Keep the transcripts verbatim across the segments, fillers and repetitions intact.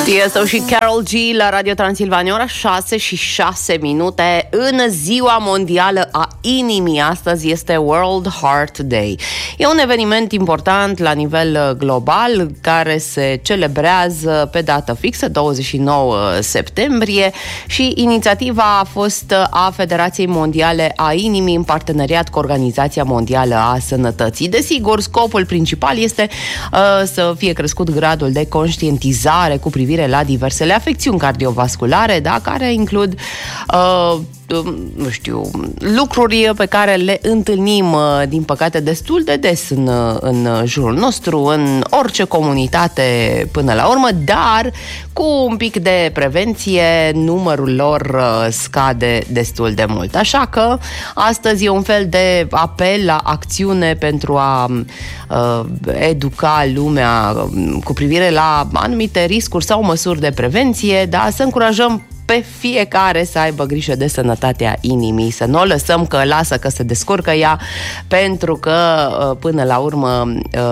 Tiesto și Karol G la Radio Transilvania, ora șase și șase minute în ziua mondială a inimii. Astăzi este World Heart Day. E un eveniment important la nivel global care se celebrează pe dată fixă, douăzeci și nouă septembrie, și inițiativa a fost a Federației Mondiale a Inimii în parteneriat cu Organizația Mondială a Sănătății. Desigur, scopul principal este uh, să fie crescut gradul de conștientizare cu privire la diversele afecțiuni cardiovasculare, da, care includ uh, nu știu, lucruri pe care le întâlnim, din păcate, destul de des în, în jurul nostru, în orice comunitate până la urmă, dar cu un pic de prevenție numărul lor scade destul de mult. Așa că astăzi e un fel de apel la acțiune pentru a uh, educa lumea cu privire la anumite riscuri sau măsuri de prevenție, da, să încurajăm pe fiecare să aibă grijă de sănătatea inimii, să nu o lăsăm că lasă că se descurcă ea, pentru că până la urmă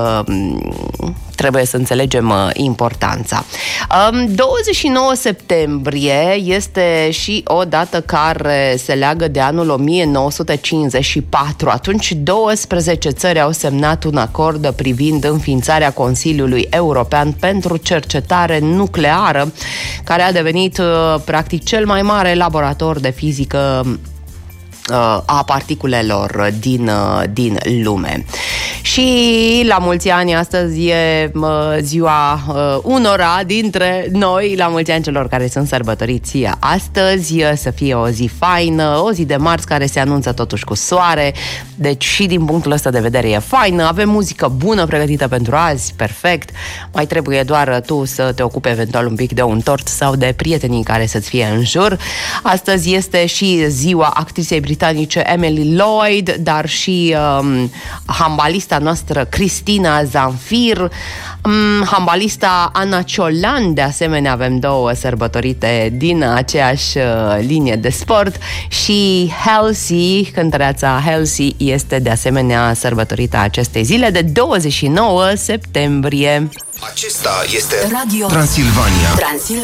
trebuie să înțelegem importanța. douăzeci și nouă septembrie este și o dată care se leagă de anul o mie nouă sute cincizeci și patru. Atunci douăsprezece țări au semnat un acord privind înființarea Consiliului European pentru Cercetare Nucleară, care a devenit practic cel mai mare laborator de fizică a particulelor din, din lume. Și la mulți ani, astăzi e ziua unora dintre noi, la mulți ani celor care sunt sărbătoriți astăzi, să fie o zi faină, o zi de marți care se anunță totuși cu soare, deci și din punctul ăsta de vedere e faină, avem muzică bună pregătită pentru azi, perfect, mai trebuie doar tu să te ocupi eventual un pic de un tort sau de prietenii care să-ți fie în jur. Astăzi este și ziua actrisei britanice Emily Lloyd, dar și um, handbalista noastră Cristina Zanfir, um, handbalista Ana Ciolan, de asemenea avem două sărbătorite din aceeași uh, linie de sport, și Halsey, cântăreața Halsey, este de asemenea sărbătorită acestei zile de douăzeci și nouă septembrie. Acesta este Radio Transilvania. Transilvania.